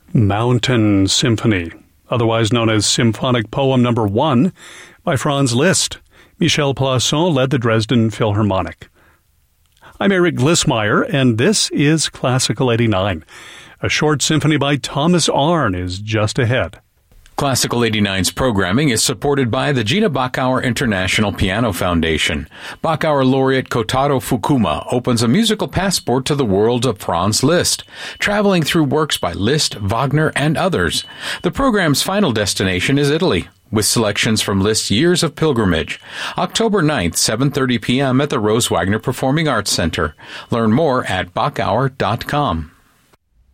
Mountain Symphony, otherwise known as Symphonic Poem No. 1 by Franz Liszt. Michel Plasson led the Dresden Philharmonic. I'm Eric Glissmeyer, and this is Classical 89. A short symphony by Thomas Arne is just ahead. Classical 89's programming is supported by the Gina Bachauer International Piano Foundation. Bachauer laureate Kotaro Fukuma opens a musical passport to the world of Franz Liszt, traveling through works by Liszt, Wagner, and others. The program's final destination is Italy, with selections from Liszt's Years of Pilgrimage. October 9th, 7:30 p.m. at the Rose Wagner Performing Arts Center. Learn more at Bachauer.com.